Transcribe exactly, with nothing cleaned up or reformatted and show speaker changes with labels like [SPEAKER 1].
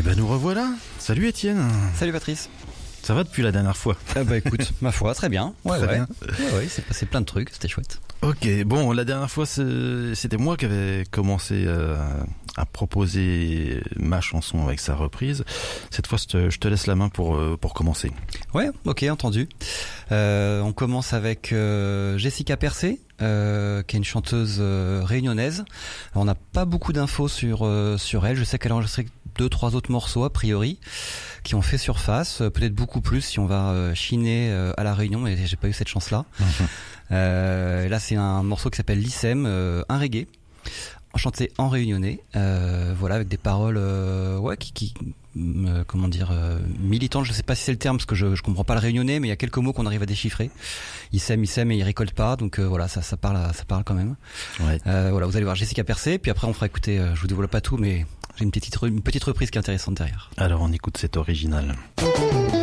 [SPEAKER 1] ben nous revoilà. Salut Étienne.
[SPEAKER 2] Salut Patrice.
[SPEAKER 1] Ça va depuis la dernière fois?
[SPEAKER 2] Ah bah écoute, ma foi, très bien. Ouais,
[SPEAKER 1] très
[SPEAKER 2] ouais.
[SPEAKER 1] bien.
[SPEAKER 2] Ouais, ouais, c'est passé plein de trucs, c'était chouette.
[SPEAKER 1] Ok, bon, la dernière fois c'est, c'était moi qui avais commencé euh, à proposer ma chanson avec sa reprise. Cette fois, je te, je te laisse la main pour euh, pour commencer.
[SPEAKER 2] Ouais, ok, entendu. Euh, on commence avec euh, Jessica Percé, euh, qui est une chanteuse euh, réunionnaise. Alors, on n'a pas beaucoup d'infos sur euh, sur elle. Je sais qu'elle a enregistré deux, trois autres morceaux a priori qui ont fait surface. Euh, peut-être beaucoup plus si on va euh, chiner euh, à la Réunion, mais j'ai pas eu cette chance-là. Mmh. Euh, là, c'est un morceau qui s'appelle Lissem, euh, un reggae, chanté en réunionnais, euh, voilà, avec des paroles, euh, ouais, qui, qui euh, comment dire, euh, militantes. Je sais pas si c'est le terme parce que je, je comprends pas le réunionnais, mais il y a quelques mots qu'on arrive à déchiffrer. Il sème, il sème et il récolte pas, donc euh, voilà, ça, ça parle, ça parle quand même. Ouais. Euh, voilà, vous allez voir Jessica Percé, puis après on fera écouter. Euh, je vous dévoile pas tout, mais j'ai une petite, une petite reprise qui est intéressante derrière.
[SPEAKER 1] Alors on écoute cet original.